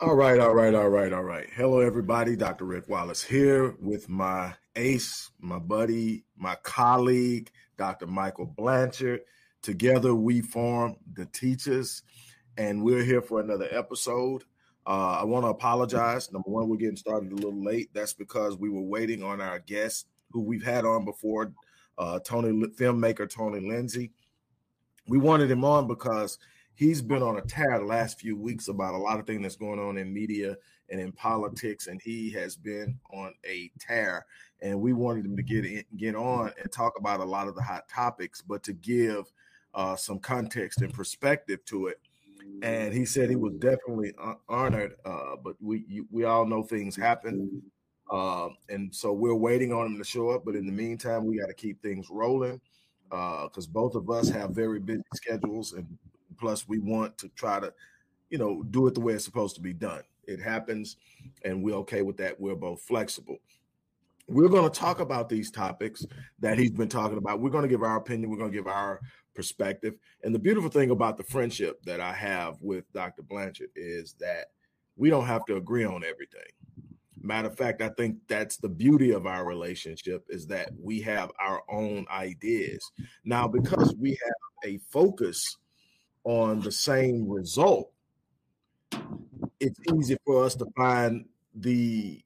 All right. Hello, everybody. Dr. Rick Wallace here with my ace, my buddy, my colleague, Dr. Michael Blanchard. Together, we form The Teachers, and we're here for another episode. I want to apologize. Number one, we're getting started a little late. That's because we were waiting on our guest who we've had on before, filmmaker Tony Lindsay. We wanted him on because he's been on a tear the last few weeks about a lot of things that's going on in media and in politics, and he has been on a tear. And we wanted him to get on and talk about a lot of the hot topics, but to give some context and perspective to it. And he said he was definitely honored, but we all know things happen. And so we're waiting on him to show up. But in the meantime, we got to keep things rolling because both of us have very busy schedules, and plus we want to try to, do it the way it's supposed to be done. It happens, and we're okay with that. We're both flexible. We're going to talk about these topics that he's been talking about. We're going to give our opinion. We're going to give our perspective. And the beautiful thing about the friendship that I have with Dr. Blanchard is that we don't have to agree on everything. Matter of fact, I think that's the beauty of our relationship, is that we have our own ideas. Now, because we have a focus on the same result, it's easy for us to find the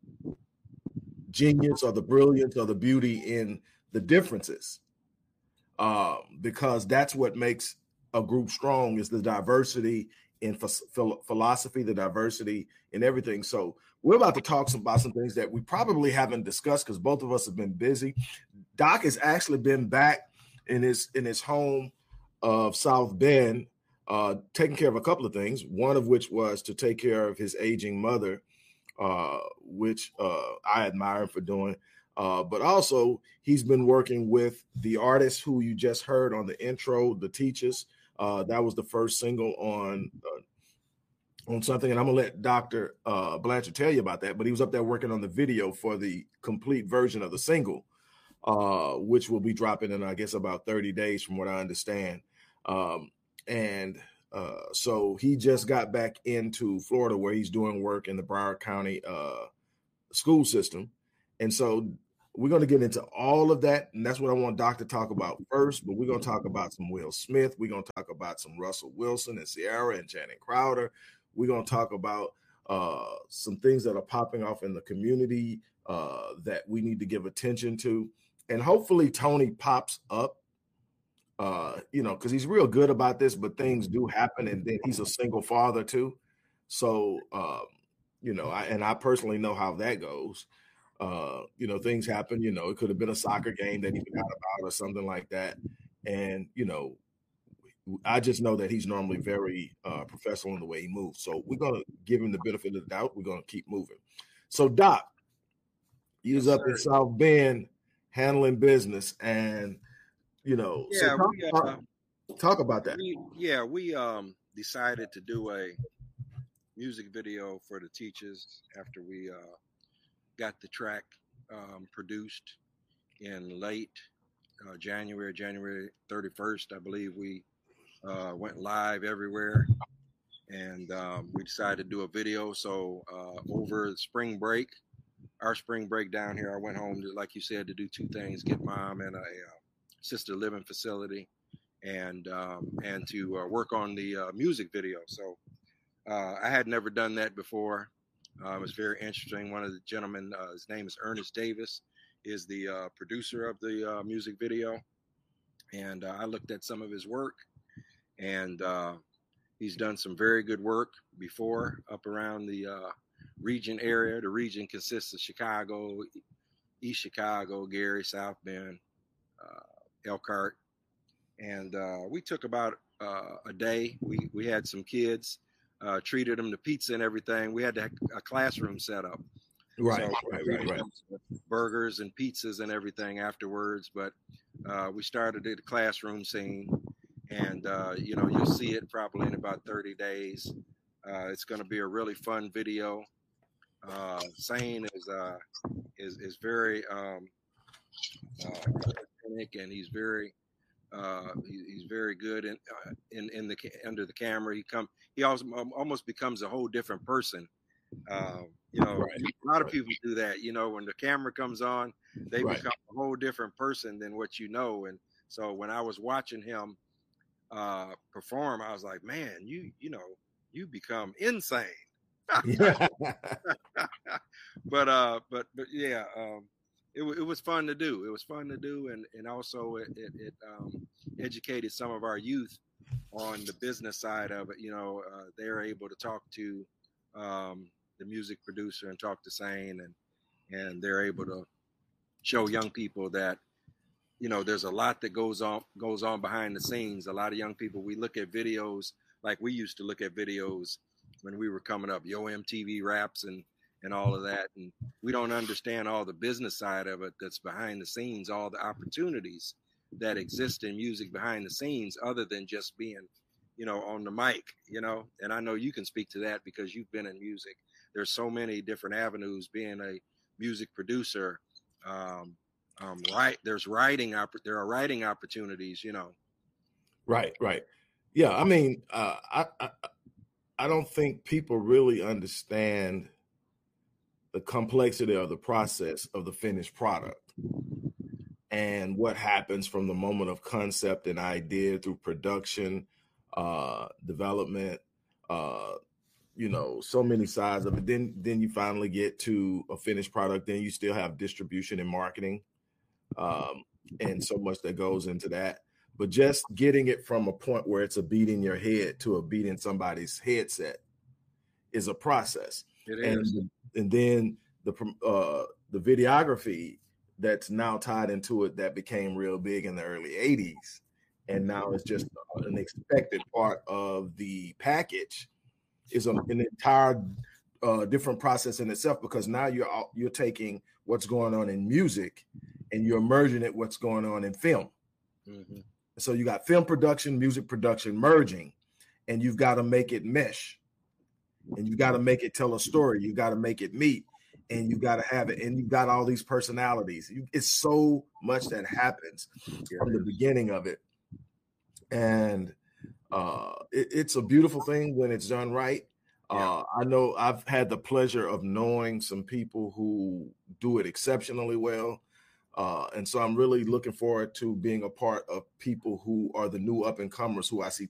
genius or the brilliance or the beauty in the differences, because that's what makes a group strong, is the diversity in philosophy, the diversity in everything. So we're about to talk about some things that we probably haven't discussed because both of us have been busy. Doc has actually been back in his home of South Bend, taking care of a couple of things, one of which was to take care of his aging mother, which I admire him for doing. But also, he's been working with the artist who you just heard on the intro, The Teachers. That was the first single on something, and I'm gonna let Dr. Blanchard tell you about that. But he was up there working on the video for the complete version of the single, which will be dropping in, I guess, about 30 days, from what I understand. So he just got back into Florida, where he's doing work in the Broward County school system, and so we're going to get into all of that, and that's what I want Doc to talk about first. But we're going to talk about some Will Smith. We're going to talk about some Russell Wilson and Ciara and Channing Crowder. We're going to talk about some things that are popping off in the community that we need to give attention to. And hopefully Tony pops up, because he's real good about this, but things do happen. And then he's a single father too. So, I personally know how that goes. Things happen. It could have been a soccer game that he forgot about or something like that. And, I just know that he's normally very professional in the way he moves. So we're going to give him the benefit of the doubt. We're going to keep moving. So, Doc, you was up in South Bend handling business, and, talk about that. We decided to do a music video for The Teachers after we got the track produced in late January 31st. I believe we went live everywhere, and we decided to do a video. So over the spring break, our spring break down here, I went home, like you said, to do two things: get mom in a assisted living facility, and to work on the music video. So I had never done that before. It was very interesting. One of the gentlemen, his name is Ernest Davis, is the producer of the music video. And I looked at some of his work, and he's done some very good work before up around the region area. The region consists of Chicago, East Chicago, Gary, South Bend, Elkhart. And we took about a day. We had some kids. Treated them to pizza and everything. We had a classroom set up. Right. Burgers and pizzas and everything afterwards. But we started at the classroom scene, and you'll see it probably in about 30 days. It's going to be a really fun video. Sane is very authentic, and he's very He's very good in the under the camera. He also almost becomes a whole different person. Right. A lot of people do that. When the camera comes on, they Right. become a whole different person than what you know. And so when I was watching him perform, I was like, man, you become insane. Yeah. but yeah, it was fun to do. It was fun to do, and also it educated some of our youth on the business side of it. They're able to talk to the music producer and talk to Sane, and they're able to show young people that there's a lot that goes on behind the scenes. A lot of young people, we look at videos like we used to look at videos when we were coming up, Yo MTV Raps and all of that, and we don't understand all the business side of it that's behind the scenes, all the opportunities that exist in music behind the scenes, other than just being on the mic. And I know you can speak to that because you've been in music. There's so many different avenues being a music producer. Right, there are writing opportunities. Right. Yeah, I mean, I don't think people really understand the complexity of the process of the finished product and what happens from the moment of concept and idea through production, development, so many sides of it. Then you finally get to a finished product. Then you still have distribution and marketing, and so much that goes into that. But just getting it from a point where it's a beat in your head to a beat in somebody's headset is a process. It is. And then the videography that's now tied into it that became real big in the early 80s. And now it's just an expected part of the package is an entire different process in itself, because now you're taking what's going on in music and you're merging it what's going on in film. Mm-hmm. So you got film production, music production merging, and you've got to make it mesh, and you got to make it tell a story. You got to make it meet, and you got to have it, and you've got all these personalities. It's so much that happens from the beginning of it, and it's a beautiful thing when it's done right. I know I've had the pleasure of knowing some people who do it exceptionally well. And so I'm really looking forward to being a part of people who are the new up and comers who I see